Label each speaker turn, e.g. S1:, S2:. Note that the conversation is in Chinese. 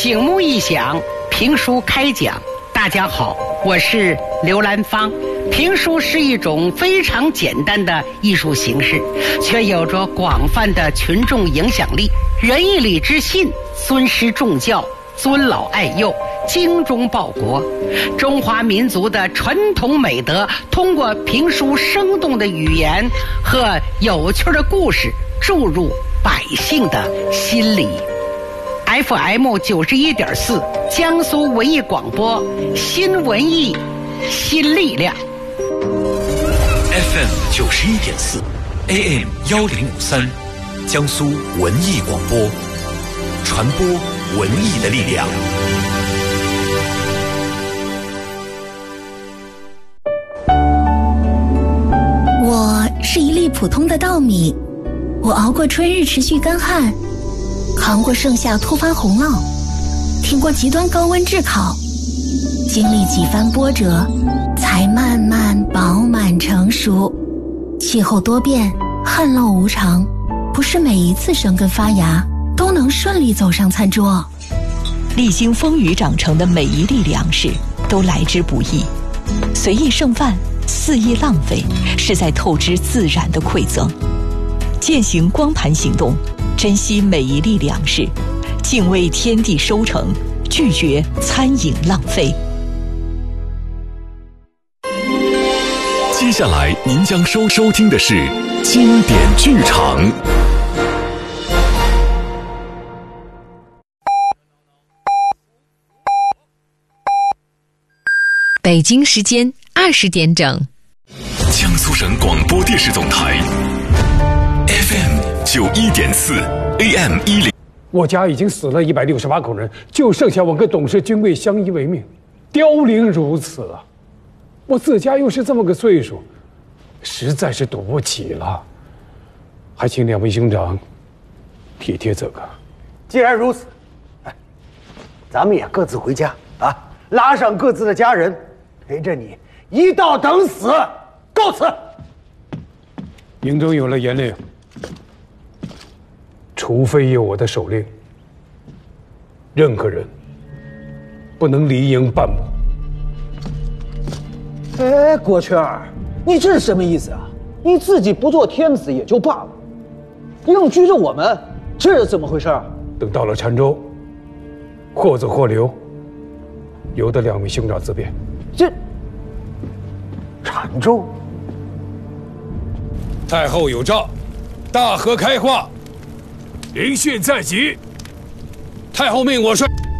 S1: 醒目一响，评书开讲。大家好，我是刘兰芳。评书是一种非常简单的艺术形式，却有着广泛的群众影响力。仁义礼智信，尊师重教，尊老爱幼，精忠报国，中华民族的传统美德通过评书生动的语言和有趣的故事注入百姓的心里。FM 91.4江苏文艺广播，新文艺新力量。
S2: FM 91.4 AM 1053江苏文艺广播，传播文艺的力量。
S3: 我是一粒普通的稻米，我熬过春日持续干旱，扛过盛夏突发洪涝，挺过极端高温炙烤，经历几番波折，才慢慢饱满成熟。气候多变，旱涝无常，不是每一次生根发芽都能顺利走上餐桌。
S4: 历经风雨长成的每一粒粮食都来之不易，随意剩饭，肆意浪费，是在透支自然的馈赠。践行光盘行动，珍惜每一粒粮食，敬畏天地收成，拒绝餐饮浪费。
S2: 接下来您将收听的是经典剧场。
S5: 北京时间20点整，
S2: 江苏省广播电视总台 FM 91.4 AM 10。
S6: 我家已经死了168口人，就剩下我跟董事君贵相依为命，凋零如此啊！我自家又是这么个岁数，实在是赌不起了，还请两位兄长体贴这个。
S7: 既然如此，咱们也各自回家啊，拉上各自的家人，陪着你一道等死。告辞。
S6: 营中有了严令，除非有我的手令，任何人不能离营半步。
S7: 哎，国圈儿，你这是什么意思啊？你自己不做天子也就罢了，硬拘着我们，这是怎么回事？
S6: 等到了澶州，或走或留，由得两位兄长自便。
S7: 这澶州，
S6: 太后有诏，大河开化，临训在即。太后命我率